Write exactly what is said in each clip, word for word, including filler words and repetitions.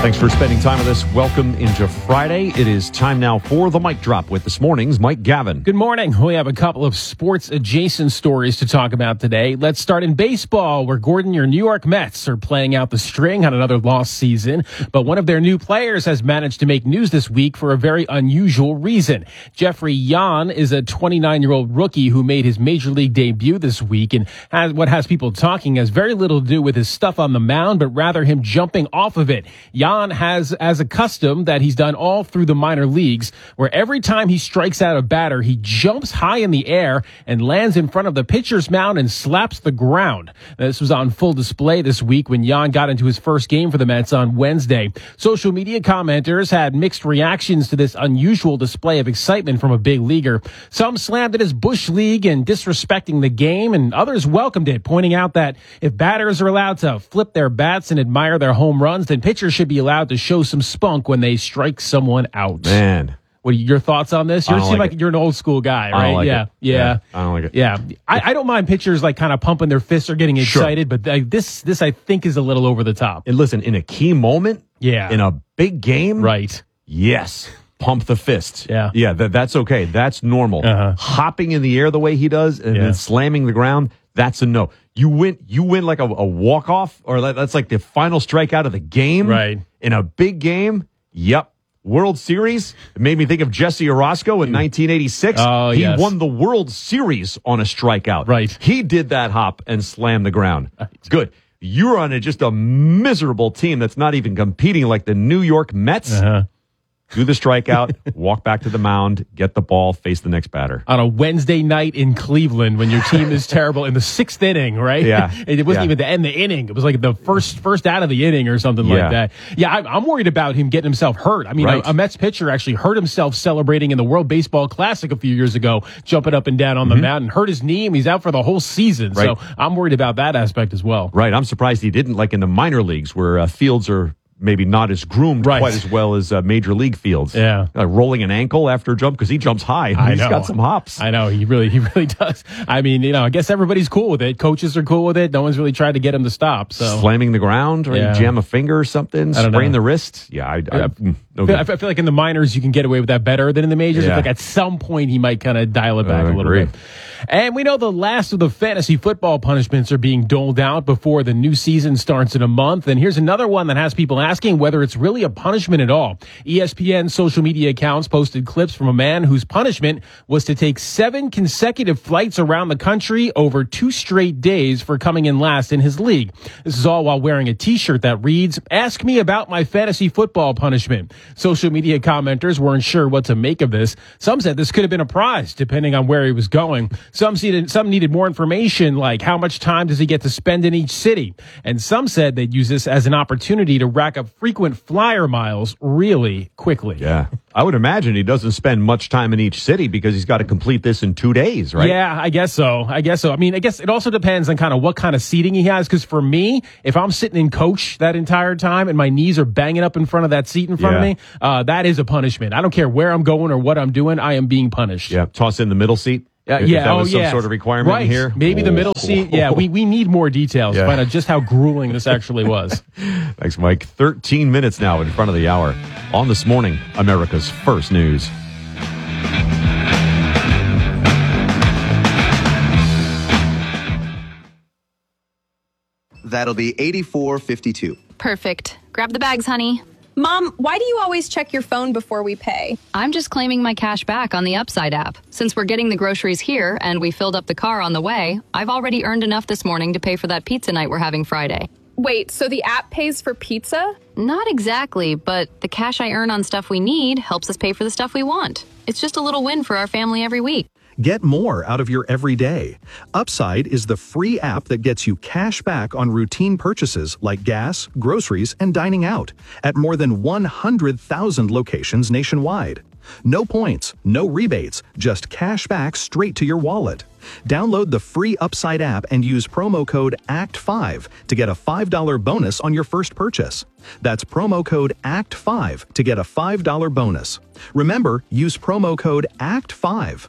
Thanks for spending time with us. Welcome into Friday. It is time now for the Mic Drop with this morning's Mike Gavin. Good morning. We have a couple of sports-adjacent stories to talk about today. Let's start in baseball, where Gordon, your New York Mets are playing out the string on another lost season. But one of their new players has managed to make news this week for a very unusual reason. Jeffrey Yan is a twenty-nine-year-old rookie who made his major league debut this week, and has, what has people talking has very little to do with his stuff on the mound, but rather him jumping off of it. Yan has as a custom that he's done all through the minor leagues, where every time he strikes out a batter, he jumps high in the air and lands in front of the pitcher's mound and slaps the ground. This was on full display this week when Yan got into his first game for the Mets on Wednesday. Social media commenters had mixed reactions to this unusual display of excitement from a big leaguer. Some slammed it as Bush League and disrespecting the game, and others welcomed it, pointing out that if batters are allowed to flip their bats and admire their home runs, then pitchers should be allowed to show some spunk when they strike someone out. Man. What are your thoughts on this? You seem like, like you're an old school guy, right? I don't like yeah, it. yeah, yeah. I don't like it. Yeah, I, I don't mind pitchers like kind of pumping their fists or getting excited, sure. but uh, this, this I think is a little over the top. And listen, in a key moment, yeah, in a big game, right? Yes, pump the fist. Yeah, yeah, that, that's okay. That's normal. Uh-huh. Hopping in the air the way he does and yeah. then slamming the ground, that's a no. You win. You win like a, a walk off, or that's like the final strikeout of the game, right? In a big game. Yep. World Series. It made me think of Jesse Orosco in nineteen eighty-six. Oh, he yes. won the World Series on a strikeout. Right. He did that hop and slammed the ground. Right. Good. You're on a, just a miserable team that's not even competing like the New York Mets. Uh-huh. Do the strikeout, walk back to the mound, get the ball, face the next batter. On a Wednesday night in Cleveland when your team is terrible in the sixth inning, right? Yeah. It wasn't yeah. even the end of the inning. It was like the first first out of the inning or something yeah. like that. Yeah, I'm, I'm worried about him getting himself hurt. I mean, right. a, a Mets pitcher actually hurt himself celebrating in the World Baseball Classic a few years ago, jumping up and down on mm-hmm. the mound and hurt his knee, and he's out for the whole season. Right. So I'm worried about that aspect as well. Right. I'm surprised he didn't, like in the minor leagues where uh, fields are maybe not as groomed right. quite as well as uh, major league fields. Yeah. Uh, rolling an ankle after a jump because he jumps high. I He's know. got some hops. I know. He really, he really does. I mean, you know, I guess everybody's cool with it. Coaches are cool with it. No one's really tried to get him to stop. So slamming the ground or yeah. jam a finger or something, sprain the wrist. Yeah. I, I, yeah. mm, no I, feel, I feel like in the minors you can get away with that better than in the majors. Yeah. I feel like at some point he might kind of dial it back I a little agree. bit. And we know the last of the fantasy football punishments are being doled out before the new season starts in a month. And here's another one that has people asking whether it's really a punishment at all. E S P N social media accounts posted clips from a man whose punishment was to take seven consecutive flights around the country over two straight days for coming in last in his league. This is all while wearing a t-shirt that reads, "Ask me about my fantasy football punishment." Social media commenters weren't sure what to make of this. Some said this could have been a prize, depending on where he was going. Some needed, some needed more information, like how much time does he get to spend in each city? And some said they'd use this as an opportunity to rack up frequent flyer miles really quickly. Yeah. I would imagine he doesn't spend much time in each city because he's got to complete this in two days, right? Yeah, I guess so. I guess so. I mean, I guess it also depends on kind of what kind of seating he has. Because for me, if I'm sitting in coach that entire time and my knees are banging up in front of that seat in front yeah. of me, uh, that is a punishment. I don't care where I'm going or what I'm doing. I am being punished. Yeah. Toss in the middle seat. Uh, if yeah, that was oh, some yeah. sort of requirement right. here. Maybe oh. the middle seat. Yeah, we, we need more details yeah. to find out just how grueling this actually was. Thanks, Mike. thirteen minutes now in front of the hour. On This Morning, America's First News. That'll be eighty-four fifty-two. Perfect. Grab the bags, honey. Mom, why do you always check your phone before we pay? I'm just claiming my cash back on the Upside app. Since we're getting the groceries here and we filled up the car on the way, I've already earned enough this morning to pay for that pizza night we're having Friday. Wait, so the app pays for pizza? Not exactly, but the cash I earn on stuff we need helps us pay for the stuff we want. It's just a little win for our family every week. Get more out of your everyday. Upside is the free app that gets you cash back on routine purchases like gas, groceries, and dining out at more than one hundred thousand locations nationwide. No points, no rebates, just cash back straight to your wallet. Download the free Upside app and use promo code A C T five to get a five dollars bonus on your first purchase. That's promo code A C T five to get a five dollars bonus. Remember, use promo code A C T five.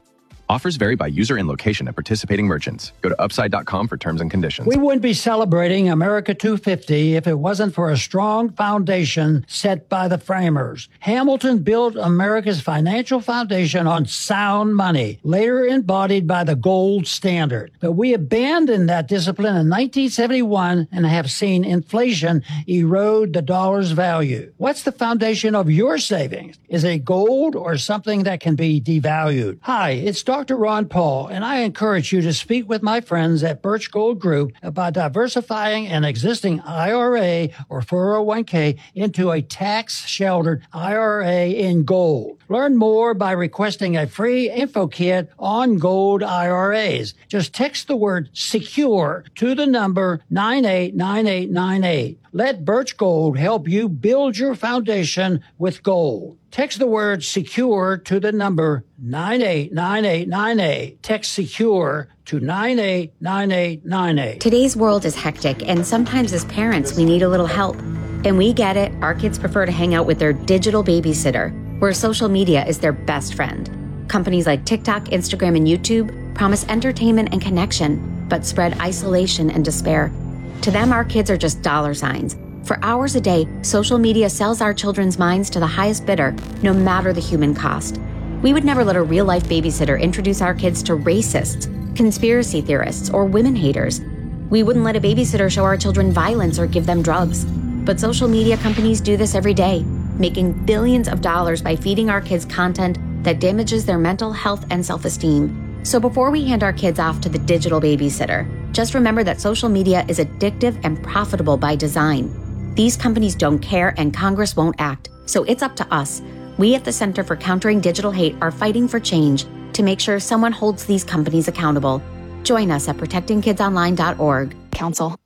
Offers vary by user and location at participating merchants. Go to upside dot com for terms and conditions. We wouldn't be celebrating America two fifty if it wasn't for a strong foundation set by the framers. Hamilton built America's financial foundation on sound money, later embodied by the gold standard. But we abandoned that discipline in nineteen seventy-one and have seen inflation erode the dollar's value. What's the foundation of your savings? Is it gold or something that can be devalued? Hi, it's Doctor Ron Paul, and I encourage you to speak with my friends at Birch Gold Group about diversifying an existing I R A or four oh one k into a tax-sheltered I R A in gold. Learn more by requesting a free info kit on gold I R As. Just text the word SECURE to the number nine eight nine eight nine eight. Let Birch Gold help you build your foundation with gold. Text the word SECURE to the number nine eight nine eight nine eight. Text SECURE to nine eight nine eight nine eight. Today's world is hectic, and sometimes as parents, we need a little help. And we get it. Our kids prefer to hang out with their digital babysitter, where social media is their best friend. Companies like TikTok, Instagram, and YouTube promise entertainment and connection, but spread isolation and despair. To them, our kids are just dollar signs. For hours a day, social media sells our children's minds to the highest bidder, no matter the human cost. We would never let a real-life babysitter introduce our kids to racists, conspiracy theorists, or women haters. We wouldn't let a babysitter show our children violence or give them drugs. But social media companies do this every day, making billions of dollars by feeding our kids content that damages their mental health and self-esteem. So before we hand our kids off to the digital babysitter, just remember that social media is addictive and profitable by design. These companies don't care, and Congress won't act. So it's up to us. We at the Center for Countering Digital Hate are fighting for change to make sure someone holds these companies accountable. Join us at protecting kids online dot org. Council.